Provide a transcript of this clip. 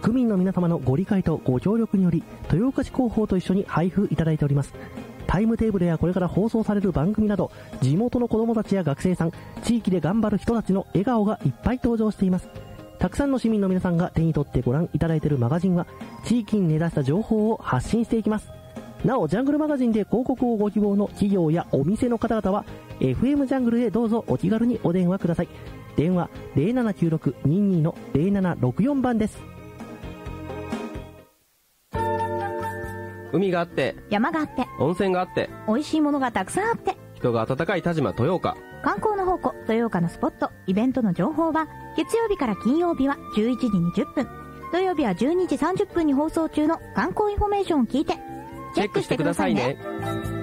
区民の皆様のご理解とご協力により豊岡市広報と一緒に配布いただいております。タイムテーブルやこれから放送される番組など、地元の子供たちや学生さん、地域で頑張る人たちの笑顔がいっぱい登場しています。たくさんの市民の皆さんが手に取ってご覧いただいているマガジンは、地域に根ざした情報を発信していきます。なお、ジャングルマガジンで広告をご希望の企業やお店の方々は FM ジャングルへどうぞお気軽にお電話ください。電話 0796-22-0764 番です。 海があって山があって温泉があって美味しいものがたくさんあって人が温かい田島豊岡。 観光の宝庫豊岡のスポットイベントの情報は月曜日から金曜日は11時20分、土曜日は12時30分に放送中の観光インフォメーションを聞いてチェックしてくださいね。